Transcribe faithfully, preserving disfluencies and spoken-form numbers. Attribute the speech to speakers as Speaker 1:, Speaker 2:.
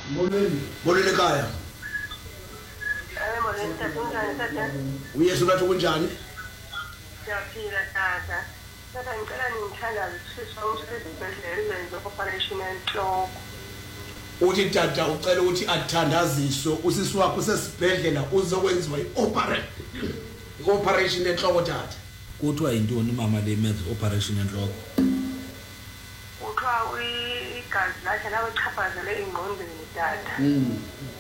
Speaker 1: molweni molweni ekhaya
Speaker 2: eh molweni tata unjani tata
Speaker 1: uyesu bathi kunjani
Speaker 2: siyaphila tata tata ngicela ningithandaze sisho umsebenzele wenze operation enhloko
Speaker 1: uthi tata ucela ukuthi athandaziswe usisi wakho sesibhedlela uzokwenziwa ioperation ioperation enhloko tata
Speaker 3: kuthiwa yintoni mama le menze operation enhloko
Speaker 2: uthiwa igazi lakhe lawe chaphazele ingqondweni tata
Speaker 1: mm